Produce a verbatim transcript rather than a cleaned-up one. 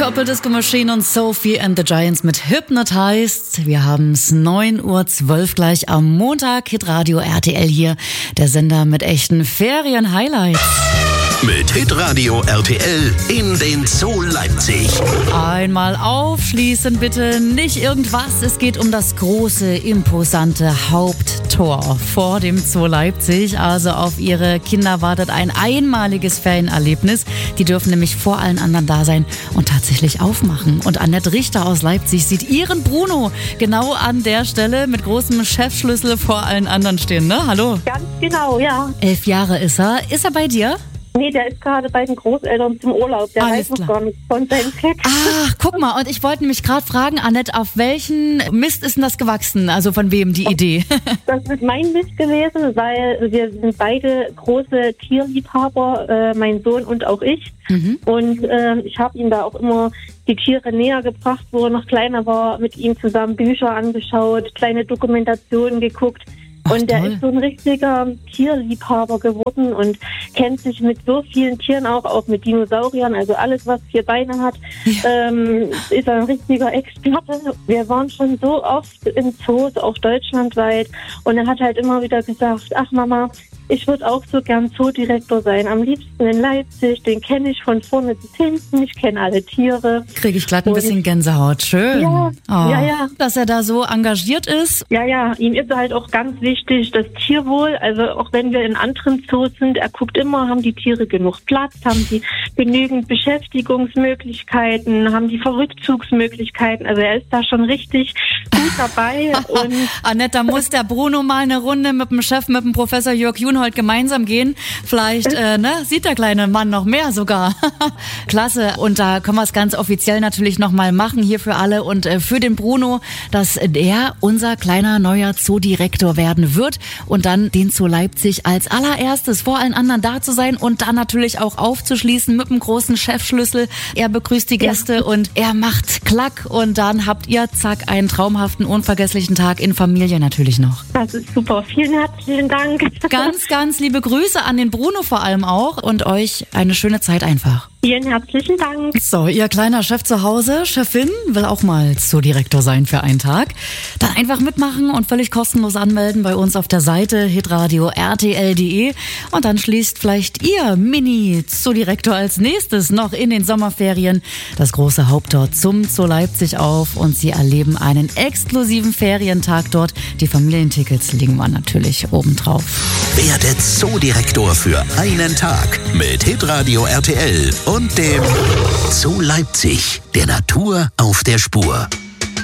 Purple Disco Machine und Sophie and the Giants mit Hypnotized. Wir haben es neun Uhr zwölf gleich am Montag. Hitradio R T L hier, der Sender mit echten Ferien-Highlights. Mit Hitradio R T L in den Zoo Leipzig. Einmal aufschließen bitte, nicht irgendwas. Es geht um das große, imposante Haupttor vor dem Zoo Leipzig. Also auf Ihre Kinder wartet ein einmaliges Ferienerlebnis. Die dürfen nämlich vor allen anderen da sein und tatsächlich aufmachen. Und Annette Richter aus Leipzig sieht ihren Bruno genau an der Stelle mit großem Chefschlüssel vor allen anderen stehen, ne? Hallo? Ganz genau, ja. Elf Jahre ist er. Ist er bei dir? Nee, der ist gerade bei den Großeltern zum Urlaub. Der Alles weiß noch klar. gar nichts von seinem Fleck. Ach, guck mal. Und ich wollte mich gerade fragen, Annette, auf welchen Mist ist denn das gewachsen? Also von wem die Idee? Das ist mein Mist gewesen, weil wir sind beide große Tierliebhaber, äh, mein Sohn und auch ich. Mhm. Und äh, ich habe ihm da auch immer die Tiere näher gebracht, wo er noch kleiner war, mit ihm zusammen Bücher angeschaut, kleine Dokumentationen geguckt. Ach, und der toll. ist so ein richtiger Tierliebhaber geworden und kennt sich mit so vielen Tieren auch, auch mit Dinosauriern, also alles, was vier Beine hat, ja. ähm, ist er ein richtiger Experte. Wir waren schon so oft in Zoos, auch deutschlandweit, und er hat halt immer wieder gesagt, ach Mama, ich würde auch so gern Zoodirektor sein. Am liebsten in Leipzig, den kenne ich von vorne bis hinten, ich kenne alle Tiere. Kriege ich glatt ein Und bisschen Gänsehaut. Schön. Ja, oh, ja, ja. Dass er da so engagiert ist. Ja, ja, ihm ist halt auch ganz wichtig das Tierwohl. Also auch wenn wir in anderen Zoos sind, er guckt immer, haben die Tiere genug Platz, haben die genügend Beschäftigungsmöglichkeiten, haben die Rückzugsmöglichkeiten. Also er ist da schon richtig gut dabei. Und Annette, da muss der Bruno mal eine Runde mit dem Chef, mit dem Professor Jörg Junhold gemeinsam gehen. Vielleicht äh, ne, sieht der kleine Mann noch mehr sogar. Klasse. Und da können wir es ganz offiziell natürlich nochmal machen hier für alle und äh, für den Bruno, dass er unser kleiner neuer Zoodirektor werden wird und dann den Zoo Leipzig als allererstes vor allen anderen da zu sein und dann natürlich auch aufzuschließen mit einem großen Chefschlüssel. Er begrüßt die Gäste ja. und er macht Klack und dann habt ihr zack einen traumhaften, unvergesslichen Tag in Familie natürlich noch. Das ist super. Vielen herzlichen Dank. Ganz, ganz liebe Grüße an den Bruno vor allem auch und euch eine schöne Zeit einfach. Vielen herzlichen Dank. So, ihr kleiner Chef zu Hause, Chefin, will auch mal Zoodirektor sein für einen Tag. Dann einfach mitmachen und völlig kostenlos anmelden bei uns auf der Seite hitradio R T L punkt de und dann schließt vielleicht ihr Mini-Zoodirektor als nächstes noch in den Sommerferien das große Haupttor zum Zoo Leipzig auf und sie erleben einen exklusiven Ferientag dort. Die Familientickets liegen wir natürlich obendrauf. Werde Zoodirektor für einen Tag mit Hitradio R T L und dem Zoo Leipzig, der Natur auf der Spur.